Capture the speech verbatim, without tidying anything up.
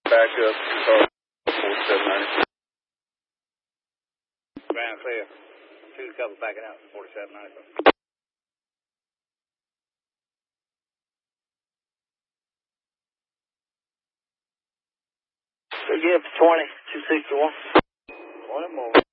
Back up, uh, forty-seven ninety. Ground clear. Two couple backing out, forty-seven ninety. Give twenty, two sixty-one. twenty more.